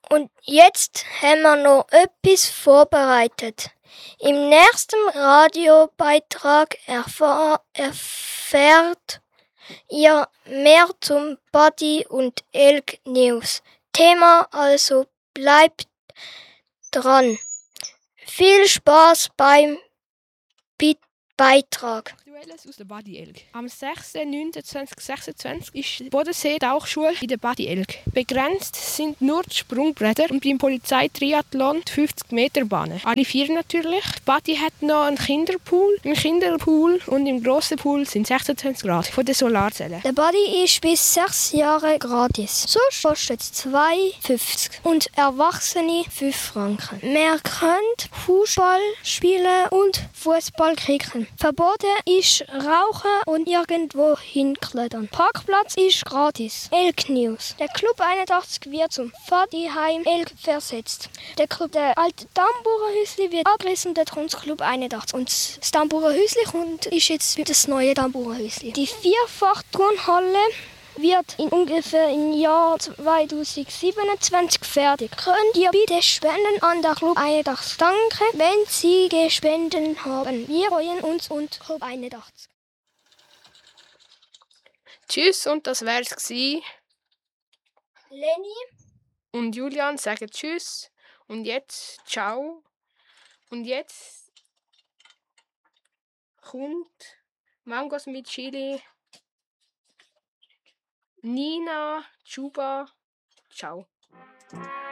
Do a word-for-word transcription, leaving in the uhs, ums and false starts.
Und jetzt haben wir noch etwas vorbereitet. Im nächsten Radiobeitrag erfahr- erfährt ihr mehr zum Buddy und Elk News. Thema also bleibt dran. Viel Spaß beim Be- Beitrag. Aktuelles aus der Badi Elk. Am sechster neunter zweitausendsechsundzwanzig ist die Bodensee-Tauchschule in der Badi Elk. Begrenzt sind nur die Sprungbretter und beim Polizeitriathlon die fünfzig Meter Bahnen. Alle vier natürlich. Die Badi hat noch einen Kinderpool. Im Kinderpool und im grossen Pool sind sechsundzwanzig Grad von den Solarzellen. Der Buddy ist bis sechs Jahre gratis. Sonst kostet es zwei Franken fünfzig und Erwachsene fünf Franken. Man könnt Fußball spielen und Fußball kicken. Verboten ist Rauchen und irgendwo hinklettern. Parkplatz ist gratis. Elk News. Der Club einundachtzig wird zum Pfadiheim Elk versetzt. Der Club der alte Tambourerhäusli wird abgerissen, der Tanzclub einundachtzig. Und das Tambourerhäusli kommt ist jetzt das neue Tambourerhäusli. Die Vierfach-Turnhalle wird in ungefähr im Jahr zweitausendsiebenundzwanzig fertig. Könnt ihr bitte Spenden an der Club einundachtzig danken, wenn Sie gespendet haben. Wir freuen uns und Club einundachtzig. Tschüss und das wär's gsi. Lenny Und Julian sagen Tschüss. Und jetzt Ciao. Und jetzt kommt Mangos mit Chili. Nina, Chuba, ciao.